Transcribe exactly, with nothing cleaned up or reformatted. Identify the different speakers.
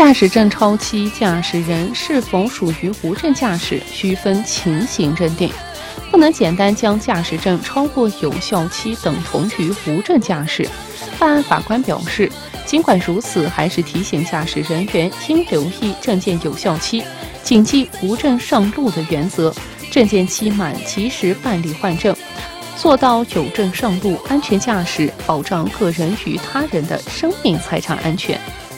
Speaker 1: 驾驶证超期，驾驶人是否属于无证驾驶，需分情形认定，不能简单将驾驶证超过有效期等同于无证驾驶。办案法官表示，尽管如此，还是提醒驾驶人员应留意证件有效期，谨记无证上路的原则，证件期满及时办理换证，做到有证上路、安全驾驶，保障个人与他人的生命财产安全。